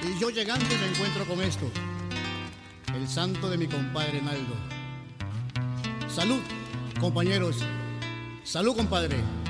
Y yo llegando me encuentro con esto, el santo de mi compadre Naldo. Salud, compañeros. Salud, compadre.